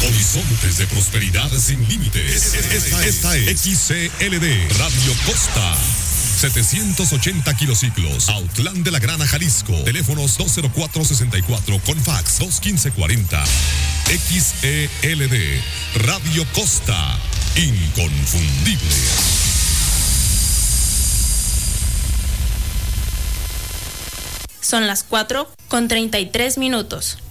Horizontes de prosperidad sin límites. Esta es XCLD Radio Costa. 780 kilociclos, Autlán de la Grana, Jalisco. Teléfonos 204-64 con fax 215-40. XELD Radio Costa, inconfundible. Son las 4:33.